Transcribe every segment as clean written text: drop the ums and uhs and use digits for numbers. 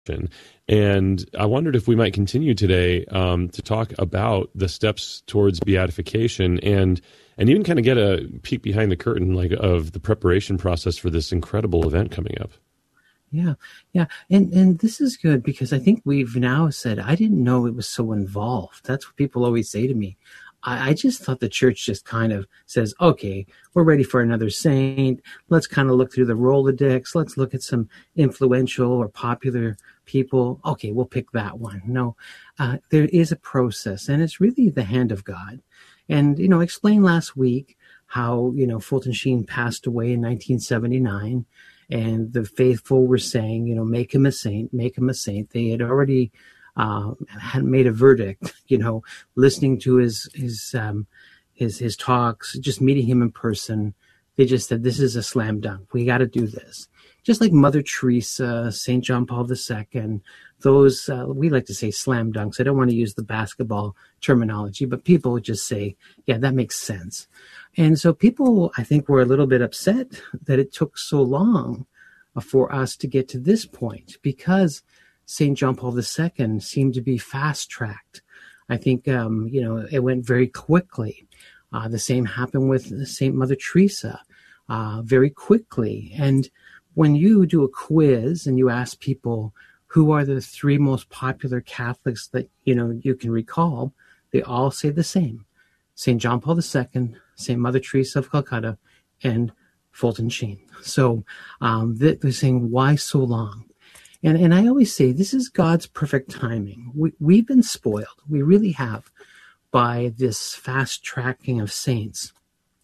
And I wondered if we might continue today to talk about the steps towards beatification and even kind of get a peek behind the curtain, like, of the preparation process for this incredible event coming up. Yeah, yeah. And this is good because I think we've now said, I didn't know it was so involved. That's what people always say to me. I just thought the church just kind of says, okay, we're ready for another saint. Let's kind of look through the Rolodex. Let's look at some influential or popular people. Okay, we'll pick that one. No, there is a process, and it's really the hand of God. And, I explained last week how, Fulton Sheen passed away in 1979. And the faithful were saying, make him a saint, make him a saint. They had already had made a verdict, listening to his talks, just meeting him in person. They just said, this is a slam dunk. We got to do this. Just like Mother Teresa, St. John Paul II, those, we like to say slam dunks. I don't want to use the basketball terminology, but people would just say, yeah, that makes sense. And so people, I think, were a little bit upset that it took so long for us to get to this point because St. John Paul II seemed to be fast-tracked. I think, it went very quickly. The same happened with St. Mother Teresa, very quickly. And when you do a quiz and you ask people who are the three most popular Catholics that, you can recall, they all say the same. St. John Paul II, St. Mother Teresa of Calcutta, and Fulton Sheen. So they're saying, why so long? And I always say, this is God's perfect timing. We've been spoiled. We really have by this fast tracking of saints.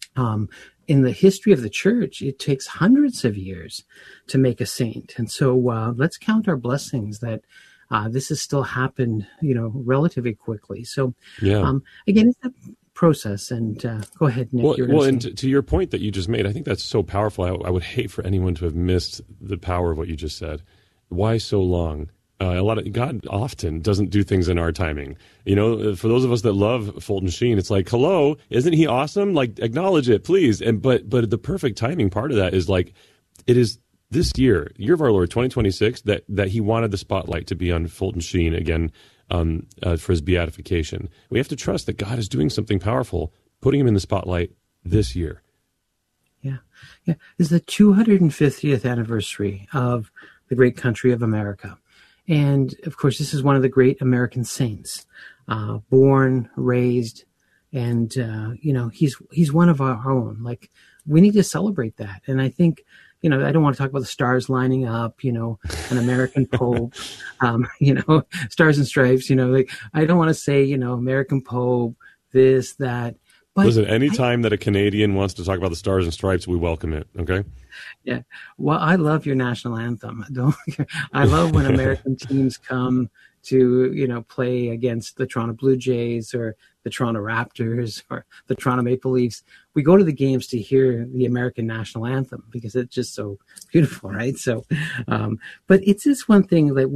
In the history of the church, it takes hundreds of years to make a saint. And so let's count our blessings that this has still happened, relatively quickly. So again, it's a process. And go ahead, Nick. And to your point that you just made, I think that's so powerful. I would hate for anyone to have missed the power of what you just said. Why so long? God often doesn't do things in our timing. For those of us that love Fulton Sheen, it's like, hello, isn't he awesome? Like, acknowledge it, please. But the perfect timing part of that is like, it is this year of our Lord 2026 that he wanted the spotlight to be on Fulton Sheen again for his beatification. We have to trust that God is doing something powerful, putting him in the spotlight this year. Yeah. It's the 250th anniversary of the great country of America. And, of course, this is one of the great American saints, born, raised, and, he's one of our own. Like, we need to celebrate that. And I think, I don't want to talk about the stars lining up, an American Pope, stars and stripes, like, I don't want to say, American Pope, this, that. But listen, anytime that a Canadian wants to talk about the stars and stripes, we welcome it, okay? Yeah. Well, I love your national anthem. I love when American teams come to, play against the Toronto Blue Jays or the Toronto Raptors or the Toronto Maple Leafs. We go to the games to hear the American national anthem because it's just so beautiful, right? So, but it's this one thing that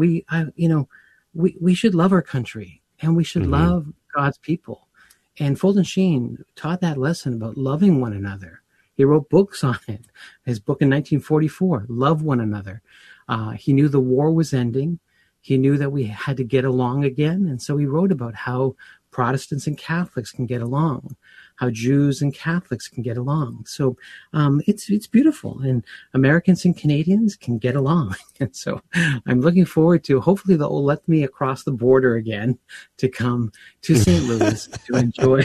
we should love our country and we should love God's people. And Fulton Sheen taught that lesson about loving one another. He wrote books on it. His book in 1944, Love One Another. He knew the war was ending. He knew that we had to get along again. And so he wrote about how Protestants and Catholics can get along, how Jews and Catholics can get along. So it's beautiful. And Americans and Canadians can get along. And so I'm looking forward to, hopefully they'll let me across the border again to come to St. Louis to enjoy.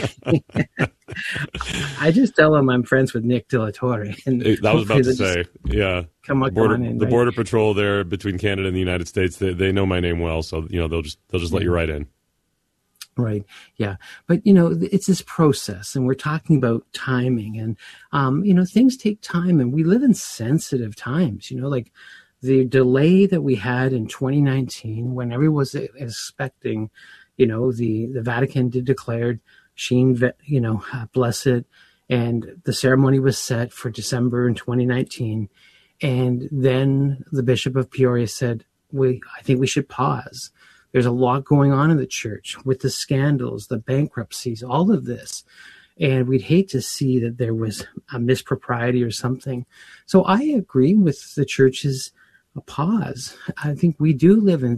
I just tell them I'm friends with Nick De La Torre. And I was about to say, yeah. Come on in, the Border Patrol there between Canada and the United States, they know my name well. So, they'll just let you right in. Right. Yeah. But, it's this process and we're talking about timing and, things take time and we live in sensitive times, like the delay that we had in 2019 when everyone was expecting, the Vatican did declared Sheen, blessed, and the ceremony was set for December in 2019. And then the Bishop of Peoria said, I think we should pause. There's a lot going on in the church with the scandals, the bankruptcies, all of this. And we'd hate to see that there was a mispropriety or something. So I agree with the church's a pause. I think we do live in